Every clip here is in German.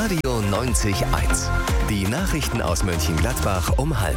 Radio 90.1. Die Nachrichten aus Mönchengladbach um 12:30.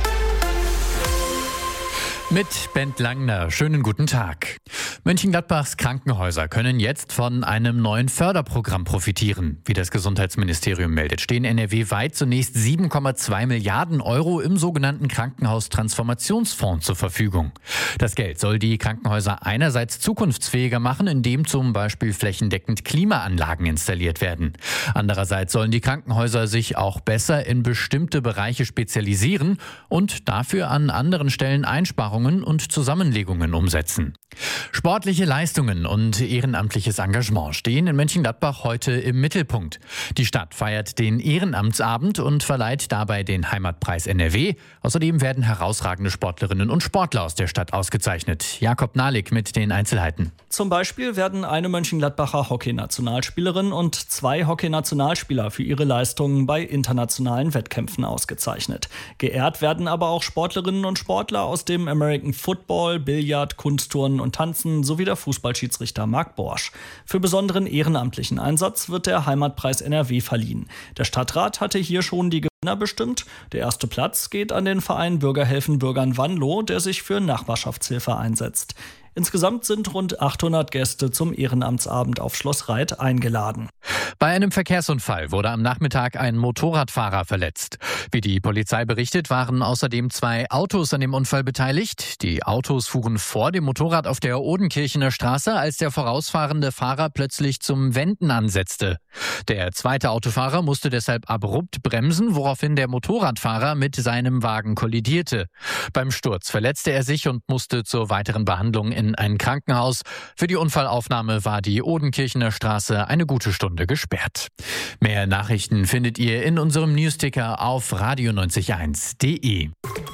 Mit Bent Langner. Schönen guten Tag. Mönchengladbachs Krankenhäuser können jetzt von einem neuen Förderprogramm profitieren. Wie das Gesundheitsministerium meldet, stehen NRW-weit zunächst 7,2 Milliarden Euro im sogenannten Krankenhaustransformationsfonds zur Verfügung. Das Geld soll die Krankenhäuser einerseits zukunftsfähiger machen, indem zum Beispiel flächendeckend Klimaanlagen installiert werden. Andererseits sollen die Krankenhäuser sich auch besser in bestimmte Bereiche spezialisieren und dafür an anderen Stellen Einsparungen und Zusammenlegungen umsetzen. Sportliche Leistungen und ehrenamtliches Engagement stehen in Mönchengladbach heute im Mittelpunkt. Die Stadt feiert den Ehrenamtsabend und verleiht dabei den Heimatpreis NRW. Außerdem werden herausragende Sportlerinnen und Sportler aus der Stadt ausgezeichnet. Jakob Nahlik mit den Einzelheiten. Zum Beispiel werden eine Mönchengladbacher Hockeynationalspielerin und 2 Hockeynationalspieler für ihre Leistungen bei internationalen Wettkämpfen ausgezeichnet. Geehrt werden aber auch Sportlerinnen und Sportler aus dem American Football, Billard, Kunstturnen und Tanzen sowie der Fußballschiedsrichter Marc Borsch. Für besonderen ehrenamtlichen Einsatz wird der Heimatpreis NRW verliehen. Der Stadtrat hatte hier schon die Gewinner bestimmt. Der erste Platz geht an den Verein Bürger helfen Bürgern Wanlo, der sich für Nachbarschaftshilfe einsetzt. Insgesamt sind rund 800 Gäste zum Ehrenamtsabend auf Schloss Reit eingeladen. Bei einem Verkehrsunfall wurde am Nachmittag ein Motorradfahrer verletzt. Wie die Polizei berichtet, waren außerdem 2 Autos an dem Unfall beteiligt. Die Autos fuhren vor dem Motorrad auf der Odenkirchener Straße, als der vorausfahrende Fahrer plötzlich zum Wenden ansetzte. Der zweite Autofahrer musste deshalb abrupt bremsen, woraufhin der Motorradfahrer mit seinem Wagen kollidierte. Beim Sturz verletzte er sich und musste zur weiteren Behandlung in ein Krankenhaus. Für die Unfallaufnahme war die Odenkirchener Straße eine gute Stunde gesperrt. Mehr Nachrichten findet ihr in unserem Newsticker auf radio901.de.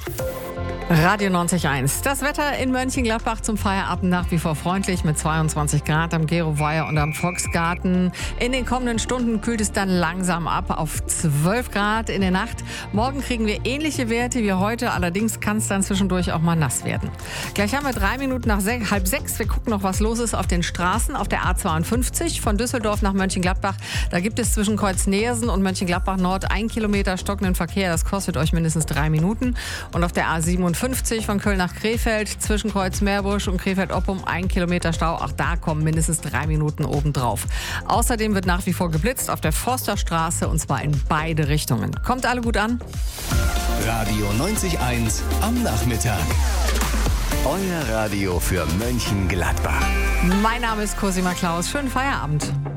Radio 90.1. Das Wetter in Mönchengladbach zum Feierabend nach wie vor freundlich mit 22 Grad am Geroweiher und am Volksgarten. In den kommenden Stunden kühlt es dann langsam ab auf 12 Grad in der Nacht. Morgen kriegen wir ähnliche Werte wie heute, allerdings kann es dann zwischendurch auch mal nass werden. Gleich haben wir 3 Minuten nach 5:30. Wir gucken noch, was los ist auf den Straßen. Auf der A52 von Düsseldorf nach Mönchengladbach. Da gibt es zwischen Kreuz-Neersen und Mönchengladbach Nord 1 Kilometer stockenden Verkehr. Das kostet euch mindestens 3 Minuten. Und auf der A57 von Köln nach Krefeld zwischen Kreuz-Meerbusch und Krefeld-Oppum 1 Kilometer Stau. Auch da kommen mindestens 3 Minuten obendrauf. Außerdem wird nach wie vor geblitzt auf der Forsterstraße und zwar in beide Richtungen. Kommt alle gut an. Radio 90.1 am Nachmittag. Euer Radio für Mönchengladbach. Mein Name ist Cosima Klaus. Schönen Feierabend.